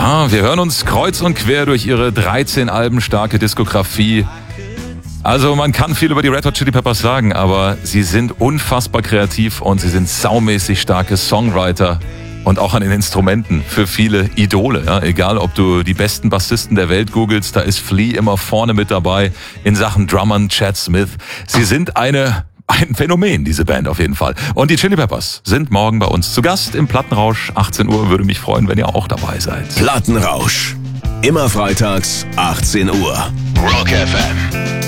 Ja, wir hören uns kreuz und quer durch ihre 13 Alben starke Diskografie. Also man kann viel über die Red Hot Chili Peppers sagen, aber sie sind unfassbar kreativ und sie sind saumäßig starke Songwriter und auch an den Instrumenten für viele Idole. Ja, egal, ob du die besten Bassisten der Welt googelst, da ist Flea immer vorne mit dabei in Sachen Drummern, Chad Smith. Sie sind ein Phänomen, diese Band auf jeden Fall. Und die Chili Peppers sind morgen bei uns zu Gast im Plattenrausch. 18 Uhr, würde mich freuen, wenn ihr auch dabei seid. Plattenrausch. Immer freitags, 18 Uhr. Rock FM.